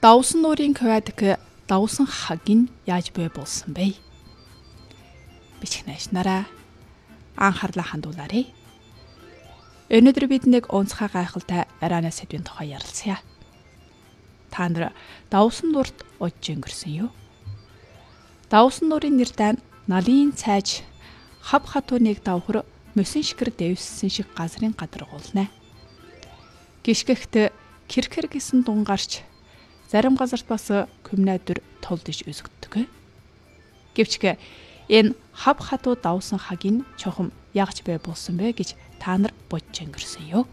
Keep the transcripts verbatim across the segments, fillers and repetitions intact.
Давсан нуурын квадаг давсан хаг нь яаж бий болсон бэ? Бичих найшнараа анхаарлаа хандуулаарай. Өнөөдөр бид нэг онцгой гайхалтай ариана сэдвийн тухай ярилцъя. Та нар давсан нуурт ожиж өнгөрсөн юу? Давсан нуурын нэр дан налын цайж хав хатууныг давхар мөсөн шикэр дэвссэн шиг газрын гадаргуулна. Гიშгэхт киркэр гэсэн дун гарч зарим газарт бас комнадор толдож үзэгддэг. Гэвч энэ хав хатуу давсан хагийн чухам ягч бай болсон бэ гэж та нар бодож өнгөрсөн юу?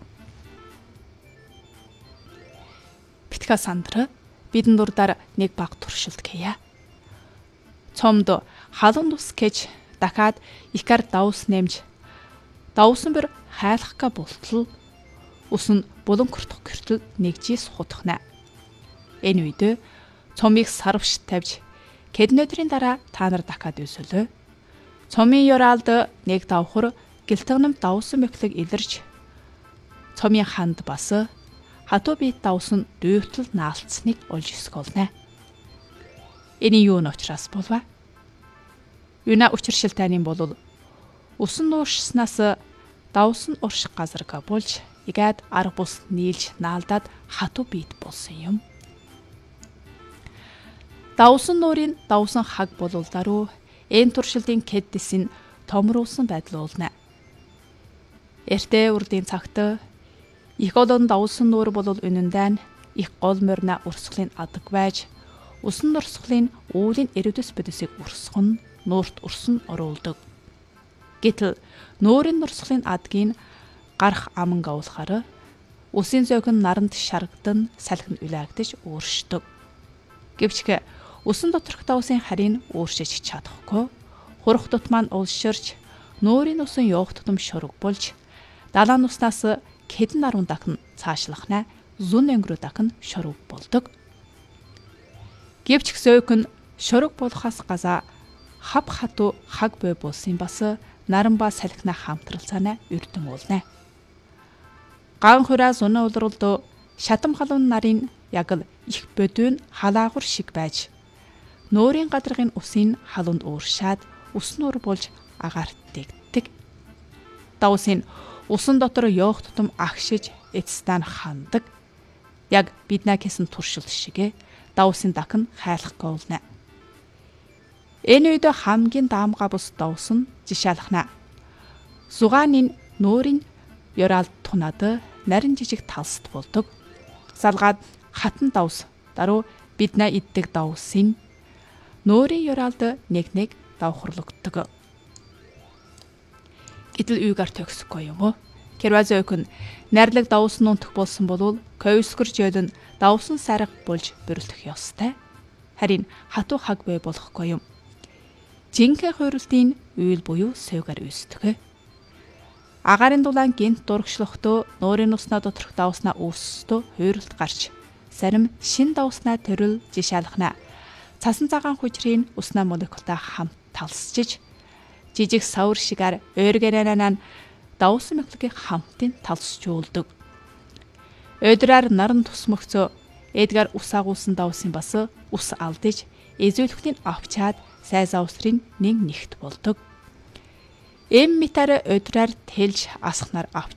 Битга сандра бидэн дурдаар нэг баг туршилт хийя. Цомд халуун тус гэж дахиад ихэр давс нэмж давсан бэр хайлахка болтол усан буланкуртх гэртэл нэгжис хутхна. Энэ үед цомыг сарвш тавьж кэднөдрийн дараа та нар дахиад өсөлөө. Цомын ёраалд нэг давхар гэлтгэнэм давсан мэхлэг илэрч цомын ханд бас хатуу бит давсан дүйвтэл наалцсныг олж өсгөлнэ. Энэ юу н учраас болва? Юна учиршилтайнын болол усан нууршснаас давсан урших газарга болж игад арга бус нийлж наалдаад хатуу бит болсон юм. Давсан нуурын давсан хаг болол даруй энэ туршилтын кэддис нь томруулсан байдал уулна. Эртээ урдын цагт их олон давсан нуур болол үнэндээ их гол морьна урсгалын адаг байж усан нурсгалын уулын эрүүдэс бүдэсийг урсган нуурт урсан оруулдаг. Гэтэл нуурын нурсгалын адгийг гарах аман гавлахаар усын зөөгн наранд шарагдан салхин үлээгдэж өөршдөг. Гэвч усан доторх давсын харийг өөрчилж чадахгүй. Хурх дут маань улширч нуурын усан явах тутам шураг болж далайн уснаас кэдэн арун дахин цаашлахна зун өнгөрөө дахин шураг болдог. Гэвч зөөгн шураг болохоос газа хав хатуу хаг бой болсон бас наранба салхина хамтралцаана үрдэн уулна. Ган хураа зуна улралд шатам халуун нарын яг л их бодвын халаагур шиг байж нуурын гадаргын усын халуунд ууршаад ус нуур болж агаарт дэгдэг. Давсын усан дотор явах тутам агшиж эцстан хандаг. Яг биднаа гэсэн туршилт шигэ давсын дахин хайлах гуулна. Энэ үед хамгийн даамга бус давсан жишаалхна. Сугаанын нуурын ёраалд тунаад нарийн жижиг талсд болдог. Салгаад хатан давс даруй биднаа иддэг давсын нуурын ёраалд нэг нэг давхарлагддаг. Гэтэл үйгээр төгсөхгүй юм уу? Кервазөкн найрлаг давсан унтах болсон бол ковскөрж ёдон давсан сарга болж бөрөлдөх ёстой. Харин хатуу хаг бай болохгүй юм. Жинхэнэ хууралтын үйл буюу сойгаар үүсдэг. Агарын дулаан гинт дурагшлахдөө нуурын уснаа доторх давснаа үүсстөө хууралт гарч зарим шин давснаа төрөл жишаалхна. Цасан цагаан хүчрийн уснаа молекултай хамт талсчиж жижиг савар шигээр ойргэнанан давсан мэхлэгийг хамтын талсчуулдаг. Өдраар наран тусмөгцөө эдгээр ус агуулсан давсын бас ус алдаж эзүүлэхний авчаад сайзаа усрын нэг нэгт болдог. Эм метар өдраар тэлж асхнаар авч